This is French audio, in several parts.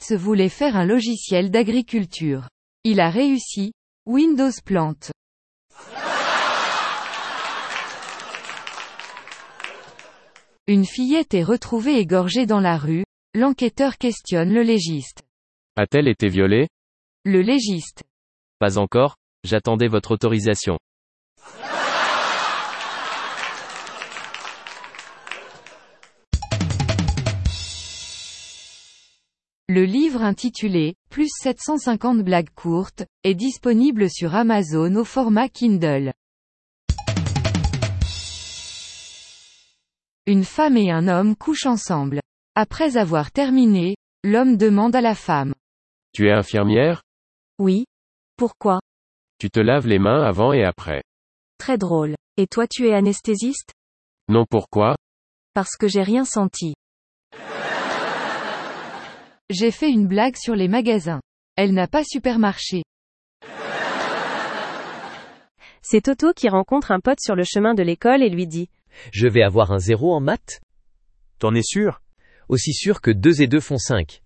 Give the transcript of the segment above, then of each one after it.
Gates voulait faire un logiciel d'agriculture. Il a réussi. Windows plante. Une fillette est retrouvée égorgée dans la rue. L'enquêteur questionne le légiste. A-t-elle été violée? Le légiste. Pas encore, j'attendais votre autorisation. Le livre intitulé « Plus 750 blagues courtes » est disponible sur Amazon au format Kindle. Une femme et un homme couchent ensemble. Après avoir terminé, l'homme demande à la femme. Tu es infirmière? Oui. Pourquoi? Tu te laves les mains avant et après. Très drôle. Et toi tu es anesthésiste? Non, pourquoi? Parce que j'ai rien senti. J'ai fait une blague sur les magasins. Elle n'a pas super marché. C'est Toto qui rencontre un pote sur le chemin de l'école et lui dit. Je vais avoir un 0 en maths? T'en es sûr? Aussi sûr que 2 et 2 font 5.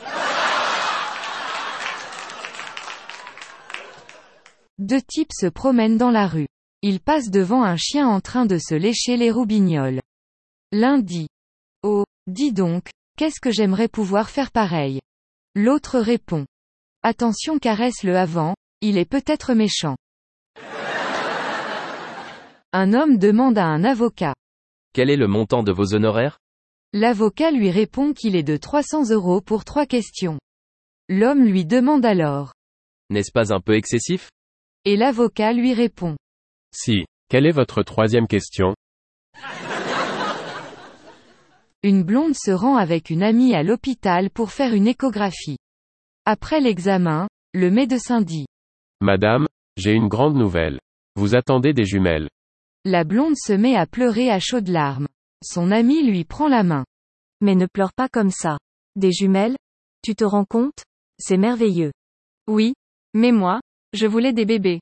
Deux types se promènent dans la rue. Ils passent devant un chien en train de se lécher les roubignoles. L'un dit. Oh, dis donc, qu'est-ce que j'aimerais pouvoir faire pareil. L'autre répond. Attention, caresse-le avant, il est peut-être méchant. Un homme demande à un avocat. Quel est le montant de vos honoraires? L'avocat lui répond qu'il est de 300 € pour 3 questions. L'homme lui demande alors. N'est-ce pas un peu excessif? Et l'avocat lui répond. Si. Quelle est votre troisième question? Une blonde se rend avec une amie à l'hôpital pour faire une échographie. Après l'examen, le médecin dit. Madame, j'ai une grande nouvelle. Vous attendez des jumelles. La blonde se met à pleurer à chaudes larmes. Son ami lui prend la main. Mais ne pleure pas comme ça. Des jumelles? Tu te rends compte? C'est merveilleux. Oui. Mais moi, je voulais des bébés.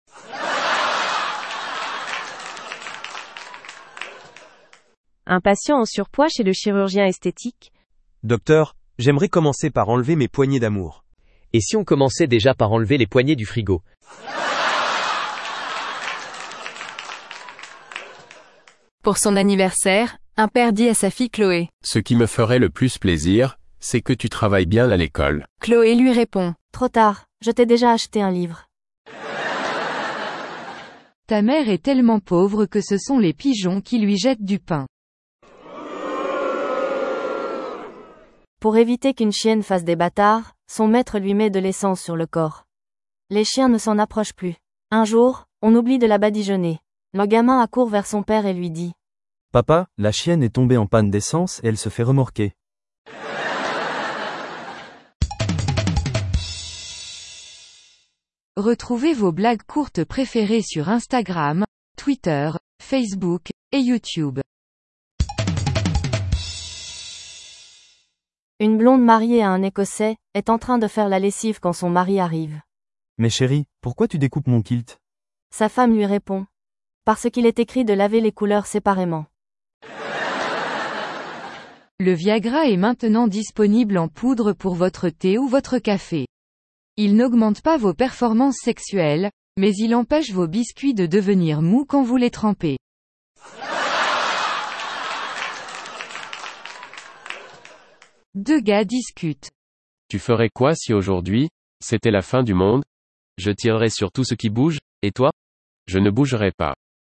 Un patient en surpoids chez le chirurgien esthétique. Docteur, j'aimerais commencer par enlever mes poignées d'amour. Et si on commençait déjà par enlever les poignées du frigo? Pour son anniversaire, un père dit à sa fille Chloé. Ce qui me ferait le plus plaisir, c'est que tu travailles bien à l'école. Chloé lui répond. Trop tard, je t'ai déjà acheté un livre. Ta mère est tellement pauvre que ce sont les pigeons qui lui jettent du pain. Pour éviter qu'une chienne fasse des bâtards, son maître lui met de l'essence sur le corps. Les chiens ne s'en approchent plus. Un jour, on oublie de la badigeonner. Le gamin accourt vers son père et lui dit. Papa, la chienne est tombée en panne d'essence et elle se fait remorquer. Retrouvez vos blagues courtes préférées sur Instagram, Twitter, Facebook, et YouTube. Une blonde mariée à un Écossais, est en train de faire la lessive quand son mari arrive. Mais chérie, pourquoi tu découpes mon kilt? Sa femme lui répond. Parce qu'il est écrit de laver les couleurs séparément. Le Viagra est maintenant disponible en poudre pour votre thé ou votre café. Il n'augmente pas vos performances sexuelles, mais il empêche vos biscuits de devenir mous quand vous les trempez. Deux gars discutent. Tu ferais quoi si aujourd'hui, c'était la fin du monde? Je tirerais sur tout ce qui bouge, et toi? Je ne bougerai pas.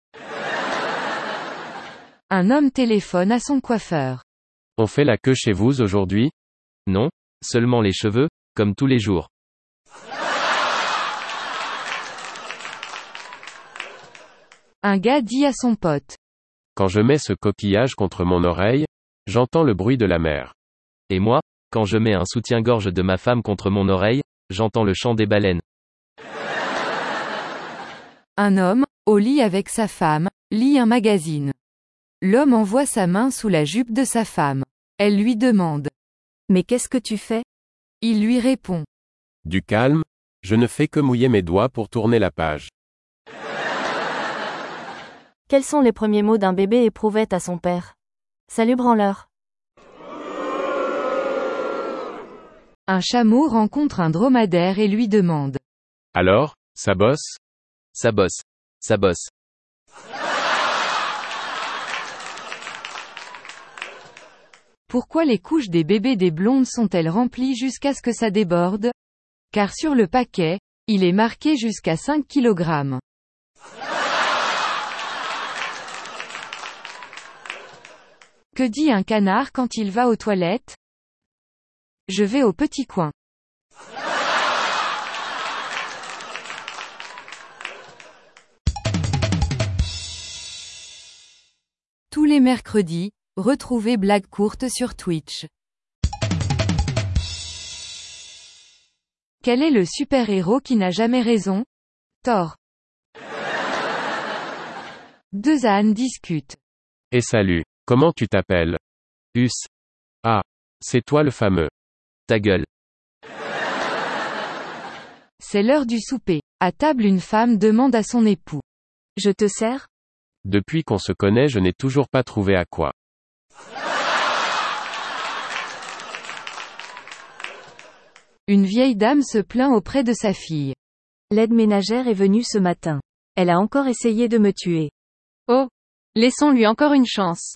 Un homme téléphone à son coiffeur. On fait la queue chez vous aujourd'hui? Non, seulement les cheveux, comme tous les jours. Un gars dit à son pote. Quand je mets ce coquillage contre mon oreille, j'entends le bruit de la mer. Et moi, quand je mets un soutien-gorge de ma femme contre mon oreille, j'entends le chant des baleines. Un homme, au lit avec sa femme, lit un magazine. L'homme envoie sa main sous la jupe de sa femme. Elle lui demande. Mais qu'est-ce que tu fais? Il lui répond. Du calme, je ne fais que mouiller mes doigts pour tourner la page. Quels sont les premiers mots d'un bébé éprouvette à son père? Salut branleur. Un chameau rencontre un dromadaire et lui demande. Alors, ça bosse? Ça bosse. Ça bosse. Pourquoi les couches des bébés des blondes sont-elles remplies jusqu'à ce que ça déborde? Car sur le paquet, il est marqué jusqu'à 5 kg. Que dit un canard quand il va aux toilettes? Je vais au petit coin. Tous les mercredis, retrouvez Blague courte sur Twitch. Quel est le super-héros qui n'a jamais raison? Thor. Deux ânes discutent. Et salut. Comment tu t'appelles? Us. Ah. C'est toi le fameux. Ta gueule. C'est l'heure du souper. À table, une femme demande à son époux. Je te sers? Depuis qu'on se connaît, je n'ai toujours pas trouvé à quoi. Une vieille dame se plaint auprès de sa fille. L'aide ménagère est venue ce matin. Elle a encore essayé de me tuer. Oh. Laissons-lui encore une chance.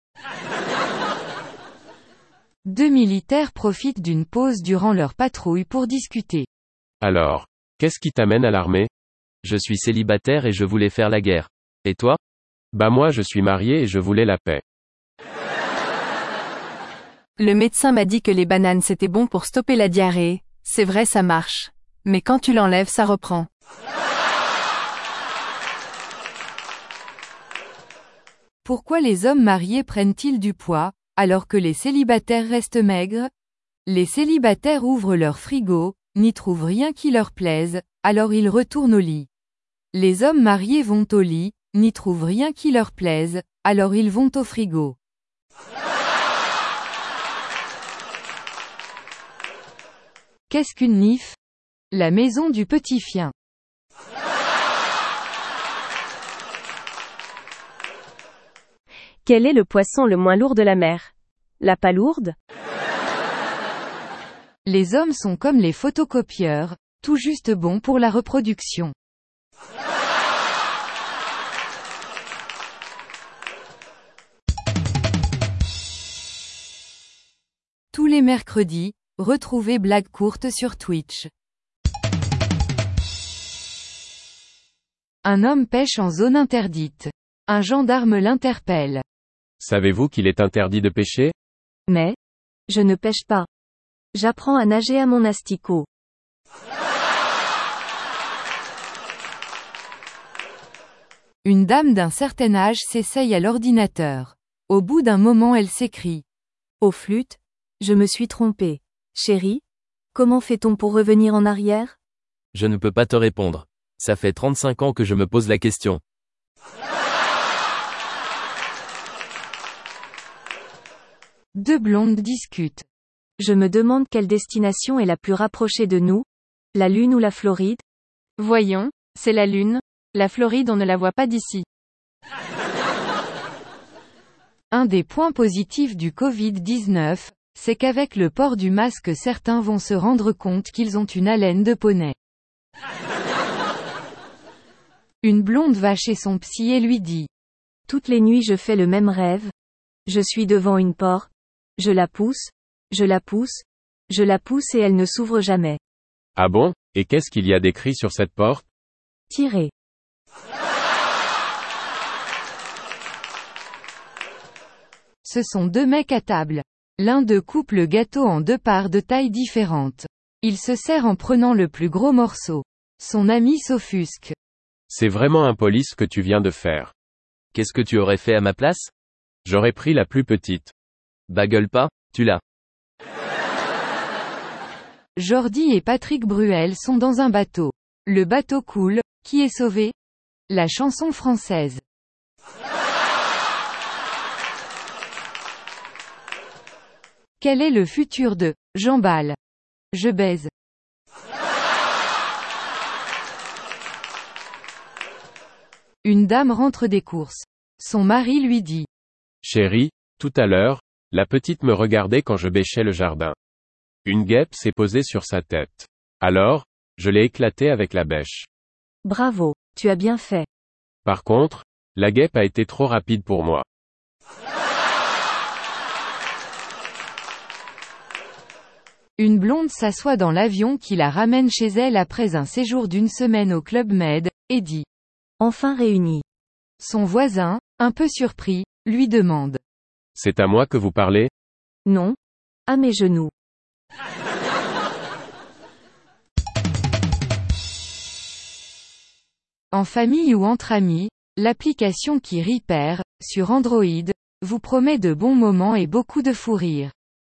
Deux militaires profitent d'une pause durant leur patrouille pour discuter. Alors, qu'est-ce qui t'amène à l'armée? Je suis célibataire et je voulais faire la guerre. Et toi? Bah moi je suis marié et je voulais la paix. Le médecin m'a dit que les bananes c'était bon pour stopper la diarrhée. C'est vrai, ça marche. Mais quand tu l'enlèves, ça reprend. Pourquoi les hommes mariés prennent-ils du poids, alors que les célibataires restent maigres? Les célibataires ouvrent leur frigo, n'y trouvent rien qui leur plaise, alors ils retournent au lit. Les hommes mariés vont au lit, n'y trouvent rien qui leur plaise, alors ils vont au frigo. Qu'est-ce qu'une nif? La maison du petit chien. Quel est le poisson le moins lourd de la mer? La palourde? Les hommes sont comme les photocopieurs, tout juste bons pour la reproduction. Tous les mercredis, retrouvez Blague courte sur Twitch. Un homme pêche en zone interdite. Un gendarme l'interpelle. Savez-vous qu'il est interdit de pêcher? Mais, je ne pêche pas. J'apprends à nager à mon asticot. Une dame d'un certain âge s'essaye à l'ordinateur. Au bout d'un moment, elle s'écrie. Au flûte, je me suis trompée. Chérie, comment fait-on pour revenir en arrière? Je ne peux pas te répondre. Ça fait 35 ans que je me pose la question. Deux blondes discutent. Je me demande quelle destination est la plus rapprochée de nous? La Lune ou la Floride? Voyons, c'est la Lune. La Floride, on ne la voit pas d'ici. Un des points positifs du Covid-19, c'est qu'avec le port du masque, certains vont se rendre compte qu'ils ont une haleine de poney. Une blonde va chez son psy et lui dit. Toutes les nuits je fais le même rêve. Je suis devant une porte. Je la pousse. Je la pousse. Je la pousse et elle ne s'ouvre jamais. Ah bon? Et qu'est-ce qu'il y a d'écrit sur cette porte? Tirez. Ce sont deux mecs à table. L'un d'eux coupe le gâteau en deux parts de taille différentes. Il se sert en prenant le plus gros morceau. Son ami s'offusque. C'est vraiment impoli ce que tu viens de faire. Qu'est-ce que tu aurais fait à ma place? J'aurais pris la plus petite. Bah gueule pas, tu l'as. Jordi et Patrick Bruel sont dans un bateau. Le bateau coule, qui est sauvé? La chanson française. Quel est le futur de J'emballe? Je baise. Une dame rentre des courses. Son mari lui dit. Chérie, tout à l'heure, la petite me regardait quand je bêchais le jardin. Une guêpe s'est posée sur sa tête. Alors, je l'ai éclatée avec la bêche. Bravo, tu as bien fait. Par contre, la guêpe a été trop rapide pour moi. Une blonde s'assoit dans l'avion qui la ramène chez elle après un séjour d'une semaine au Club Med, et dit. Enfin réunis. Son voisin, un peu surpris, lui demande. C'est à moi que vous parlez? Non. À mes genoux. En famille ou entre amis, l'application qui rit perd, sur Android, vous promet de bons moments et beaucoup de fou rire.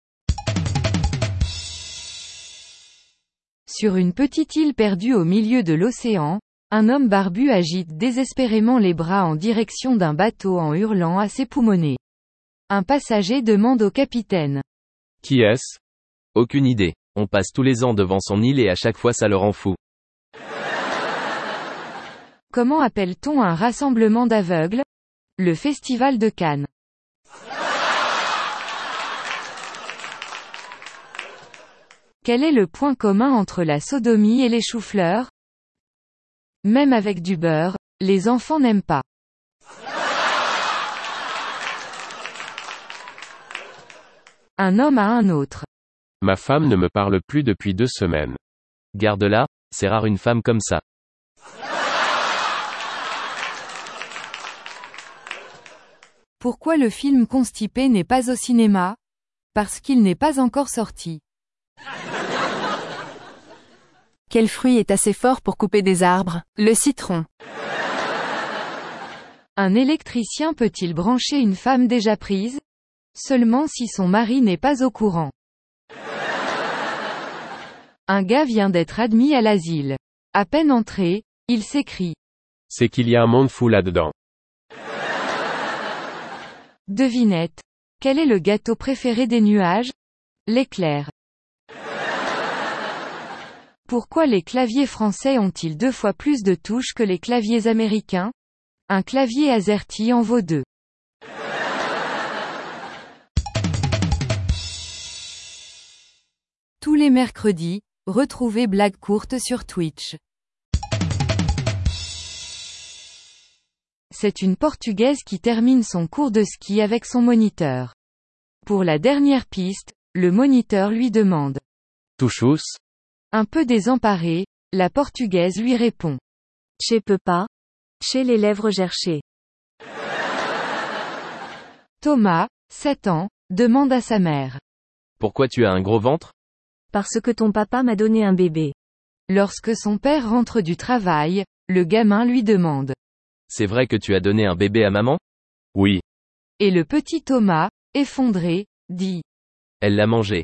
Sur une petite île perdue au milieu de l'océan, un homme barbu agite désespérément les bras en direction d'un bateau en hurlant à ses poumonnets. Un passager demande au capitaine. Qui est-ce? Aucune idée. On passe tous les ans devant son île et à chaque fois ça le rend fou. Comment appelle-t-on un rassemblement d'aveugles? Le Festival de Cannes. Quel est le point commun entre la sodomie et les choux-fleurs? Même avec du beurre, les enfants n'aiment pas. Un homme à un autre. Ma femme ne me parle plus depuis 2 semaines. Garde-la, c'est rare une femme comme ça. Pourquoi le film Constipé n'est pas au cinéma? Parce qu'il n'est pas encore sorti. Quel fruit est assez fort pour couper des arbres? Le citron. Un électricien peut-il brancher une femme déjà prise? Seulement si son mari n'est pas au courant. Un gars vient d'être admis à l'asile. À peine entré, il s'écrie. C'est qu'il y a un monde fou là-dedans. Devinette. Quel est le gâteau préféré des nuages? L'éclair. Pourquoi les claviers français ont-ils 2 fois plus de touches que les claviers américains? Un clavier AZERTY en vaut 2. Tous les mercredis, retrouvez Blague courte sur Twitch. C'est une Portugaise qui termine son cours de ski avec son moniteur. Pour la dernière piste, le moniteur lui demande. Touchous? Un peu désemparée, la Portugaise lui répond. Che peux pas. Che les lèvres gerchées. Thomas, 7 ans, demande à sa mère. Pourquoi tu as un gros ventre? Parce que ton papa m'a donné un bébé. Lorsque son père rentre du travail, le gamin lui demande. C'est vrai que tu as donné un bébé à maman? Oui. Et le petit Thomas, effondré, dit. Elle l'a mangé.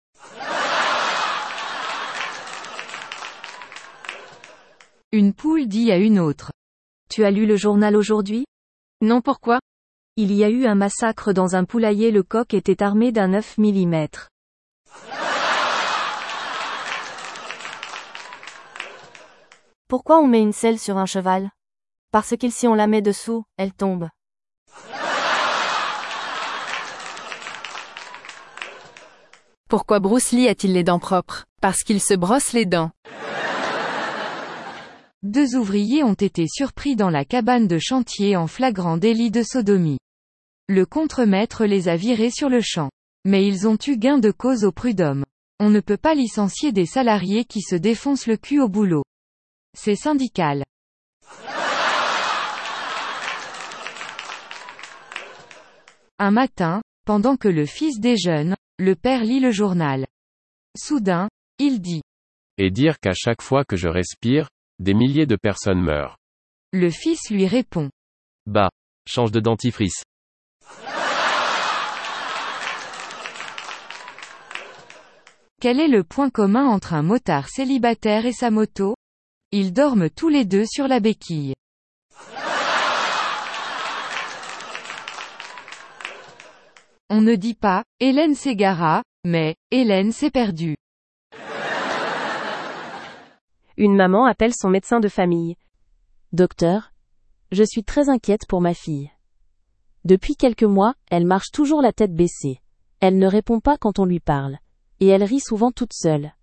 Une poule dit à une autre. Tu as lu le journal aujourd'hui? Non, pourquoi? Il y a eu un massacre dans un poulailler. Le coq était armé d'un 9 mm. Pourquoi on met une selle sur un cheval? Parce que si on la met dessous, elle tombe. Pourquoi Bruce Lee a-t-il les dents propres? Parce qu'il se brosse les dents. 2 ouvriers ont été surpris dans la cabane de chantier en flagrant délit de sodomie. Le contremaître les a virés sur le champ. Mais ils ont eu gain de cause au prud'homme. On ne peut pas licencier des salariés qui se défoncent le cul au boulot. C'est syndical. Un matin, pendant que le fils déjeune, le père lit le journal. Soudain, il dit. Et dire qu'à chaque fois que je respire, des milliers de personnes meurent. Le fils lui répond. Bah, change de dentifrice. Quel est le point commun entre un motard célibataire et sa moto? Ils dorment tous les 2 sur la béquille. On ne dit pas, Hélène s'égara, mais, Hélène s'est perdue. Une maman appelle son médecin de famille. Docteur, je suis très inquiète pour ma fille. Depuis quelques mois, elle marche toujours la tête baissée. Elle ne répond pas quand on lui parle. Et elle rit souvent toute seule.